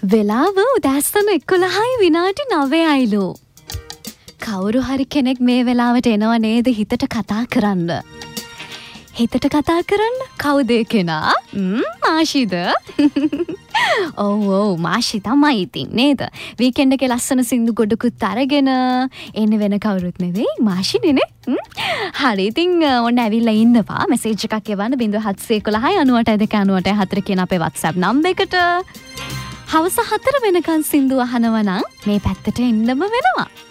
වෙලාව උදෑසන 11:09 කවුරු හරි කෙනෙක් මේ වෙලාවට එනව නේද හිතට කතා කරන්න? හිතට කතා කරන්න කවුද ඒ කෙනා? මාෂිද? ඔව් මාෂි තමයි ඉතින් නේද? වීකෙන්ඩ් එකේ ලස්සන සින්දු ගොඩකුත් අරගෙන එන්නේ වෙන කවුරුත් නෙවෙයි මාෂිනේ නේ. හරි ඉතින් ඔන්න ඇවිල්ලා ඉන්නවා. මෙසේජ් එකක් එවන්න 0711 98 98 කියන අපේ WhatsApp නම්බර් එකට. හවස 4 වෙනකන් සින්දු අහනවා නම් මේ පැත්තට එන්නම වෙනවා.